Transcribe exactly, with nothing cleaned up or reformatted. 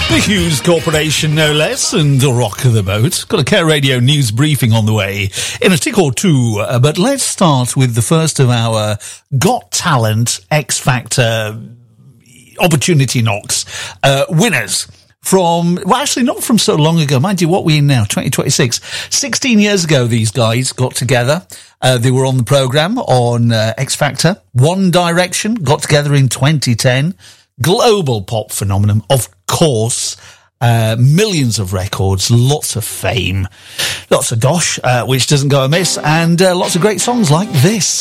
The Hughes Corporation, no less, and the Rock of the Boat. Got a Care Radio news briefing on the way in a tick or two, uh, but let's start with the first of our Got Talent X Factor opportunity knocks uh, winners. From, well, actually not from so long ago. Mind you, what we're in now, twenty twenty-six. sixteen years ago, these guys got together. Uh, they were on the programme on uh, X Factor. One Direction got together in twenty ten. Global pop phenomenon, of course. Uh, millions of records, lots of fame, lots of dosh, uh, which doesn't go amiss, and uh, lots of great songs like this.